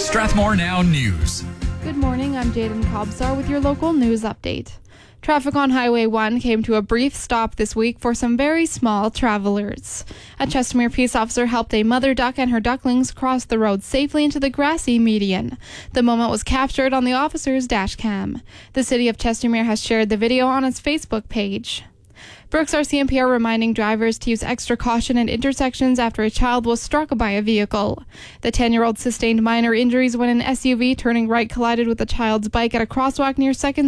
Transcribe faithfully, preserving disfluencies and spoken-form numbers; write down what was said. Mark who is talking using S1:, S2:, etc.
S1: Strathmore Now News.
S2: Good morning, I'm Jaden Kobzar with your local news update. Traffic on Highway one came to a brief stop this week for some very small travelers. A Chestermere peace officer helped a mother duck and her ducklings cross the road safely into the grassy median. The moment was captured on the officer's dash cam. The city of Chestermere has shared the video on its Facebook page. Brooks R C M P are reminding drivers to use extra caution at intersections after a child was struck by a vehicle. The ten-year-old sustained minor injuries when an S U V turning right collided with a child's bike at a crosswalk near second